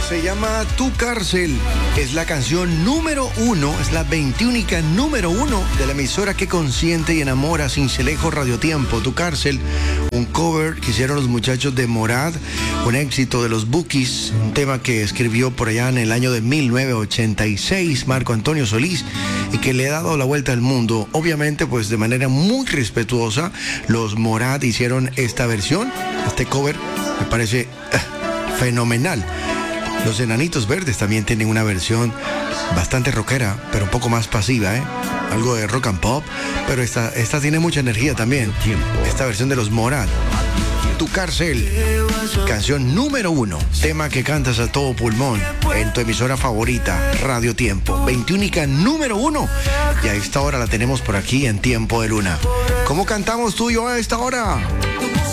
Se llama Tu Cárcel. Es la canción número 1, es la 21ª número 1 de la emisora que consiente y enamora Cincelejo Radio Tiempo. Tu Cárcel, un cover que hicieron los muchachos de Morad, un éxito de los Bukis, un tema que escribió por allá en el año de 1986 Marco Antonio Solís y que le ha dado la vuelta al mundo. Obviamente, pues de manera muy respetuosa, los Morad hicieron esta versión, este cover, me parece fenomenal. Los Enanitos Verdes también tienen una versión bastante rockera, pero un poco más pasiva, algo de rock and pop, pero esta tiene mucha energía también. Esta versión de los Morad, Tu Cárcel, canción número 1, tema que cantas a todo pulmón en tu emisora favorita, Radio Tiempo, 21ª número 1, y a esta hora la tenemos por aquí en Tiempo de Luna. ¿Cómo cantamos tú y yo a esta hora?